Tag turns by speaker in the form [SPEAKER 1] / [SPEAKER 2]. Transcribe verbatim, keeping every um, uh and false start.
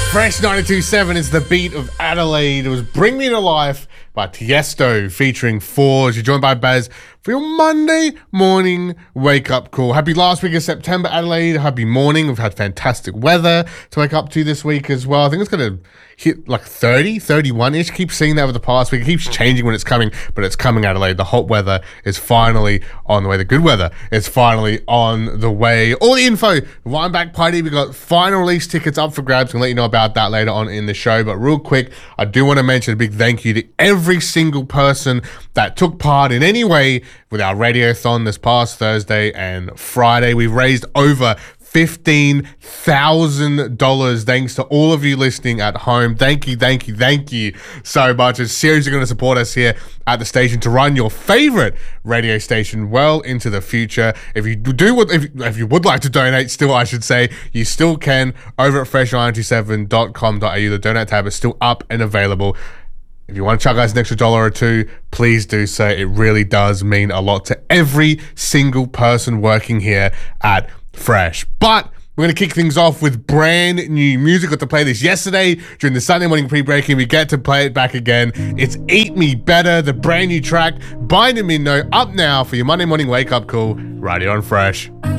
[SPEAKER 1] Fresh ninety-two point seven is the beat of Adelaide. It was Bring Me to Life by Tiesto featuring Fours. You're joined by Baz for your Monday morning wake-up call. Happy last week of September, Adelaide. Happy morning. We've had fantastic weather to wake up to this week as well. I think it's going to hit like thirty, thirty-one-ish. Keep seeing that over the past week. It keeps changing when it's coming, but it's coming, Adelaide. The hot weather is finally on the way. The good weather is finally on the way. All the info, Wineback Party, we got final release tickets up for grabs. I'll let you know about that later on in the show. But real quick, I do want to mention a big thank you to every single person that took part in any way with our radiothon this past Thursday and Friday. We've raised over fifteen thousand dollars thanks to all of you listening at home. Thank you, thank you, thank you so much. It's seriously going to support us here at the station to run your favorite radio station well into the future. If you do, if, if you would like to donate still, I should say, you still can over at fresh nine two seven dot com dot a u. The donate tab is still up and available. If you want to chuck us an extra dollar or two, please do so. It really does mean a lot to every single person working here at Fresh. But we're going to kick things off with brand new music. Got to play this yesterday during the Sunday morning pre-breaking. We get to play it back again. It's Eat Me Better, the brand new track, Bind Me No, up now for your Monday morning wake-up call right here on Fresh.